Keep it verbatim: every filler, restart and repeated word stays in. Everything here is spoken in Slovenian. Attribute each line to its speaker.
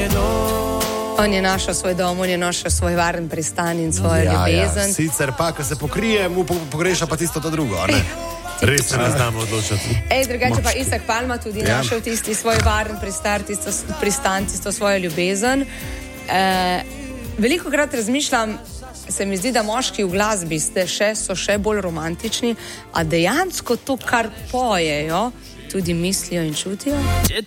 Speaker 1: On je našel svoj dom, on je našel svoj varen pristan in svojo
Speaker 2: Ja,
Speaker 1: ljubezen.
Speaker 2: ja. Sicer pa, ko se pokrije, mu po- pogreša pa tisto to drugo, a ne?
Speaker 3: Res se ne znamo odločiti.
Speaker 1: Ej, drugače pa Isak Palma tudi
Speaker 2: Ja.
Speaker 1: našel tisti svoj varen pristar, tisto s- pristan, tisto svojo ljubezen. E, veliko krat razmišljam, se mi zdi, da moški v glasbi ste še, so še bolj romantični, a dejansko to, kar pojejo, tudi mislijo in čutijo.